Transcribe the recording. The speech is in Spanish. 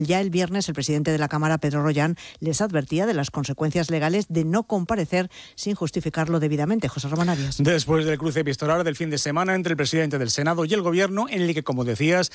Ya el viernes, el presidente de la Cámara, Pedro Rollán, les advertía de las consecuencias legales de no comparecer sin justificarlo debidamente. José Ramón Arias. Después del cruce epistolar del fin de semana entre el presidente del Senado y el Gobierno, en el que, como decías,